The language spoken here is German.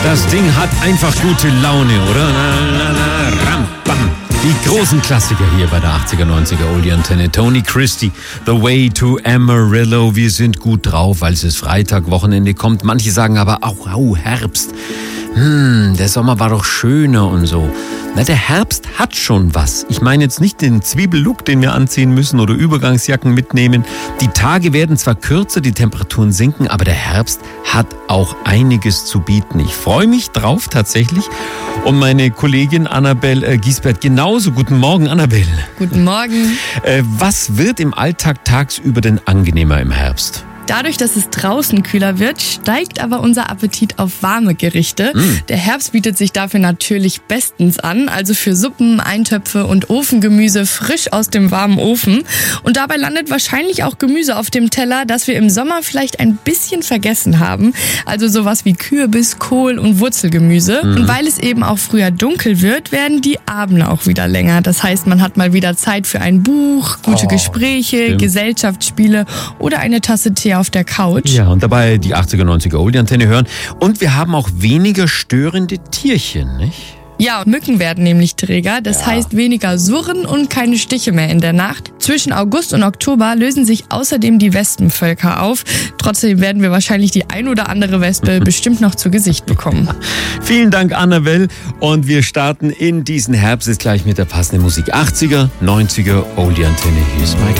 Das Ding hat einfach gute Laune, oder? Na, na, ram, bam. Die großen Klassiker hier bei der 80er, 90er Oldie-Antenne. Tony Christie, The Way to Amarillo. Wir sind gut drauf, weil es ist Freitag, Wochenende kommt. Manche sagen aber auch, Herbst. Der Sommer war doch schöner und so. Na, der Herbst hat schon was. Ich meine jetzt nicht den Zwiebellook, den wir anziehen müssen oder Übergangsjacken mitnehmen. Die Tage werden zwar kürzer, die Temperaturen sinken, aber der Herbst hat auch einiges zu bieten. Ich freue mich drauf tatsächlich. Und meine Kollegin Annabel Giesbert genauso. Guten Morgen, Annabel. Guten Morgen. Was wird im Alltag tagsüber denn angenehmer im Herbst? Dadurch, dass es draußen kühler wird, steigt aber unser Appetit auf warme Gerichte. Der Herbst bietet sich dafür natürlich bestens an, also für Suppen, Eintöpfe und Ofengemüse frisch aus dem warmen Ofen. Und dabei landet wahrscheinlich auch Gemüse auf dem Teller, das wir im Sommer vielleicht ein bisschen vergessen haben. Also sowas wie Kürbis, Kohl und Wurzelgemüse. Und weil es eben auch früher dunkel wird, werden die Abende auch wieder länger. Das heißt, man hat mal wieder Zeit für ein Buch, gute Gespräche, stimmt. Gesellschaftsspiele oder eine Tasse Tee auf der Couch. Ja, und dabei die 80er, 90er Oldie-Antenne hören. Und wir haben auch weniger störende Tierchen, nicht? Ja, Mücken werden nämlich träger. Das heißt weniger Surren und keine Stiche mehr in der Nacht. Zwischen August und Oktober lösen sich außerdem die Wespenvölker auf. Trotzdem werden wir wahrscheinlich die ein oder andere Wespe bestimmt noch zu Gesicht bekommen. Vielen Dank, Annabel. Und wir starten in diesen Herbst jetzt gleich mit der passenden Musik. 80er, 90er Oldie-Antenne. Hier ist Mike.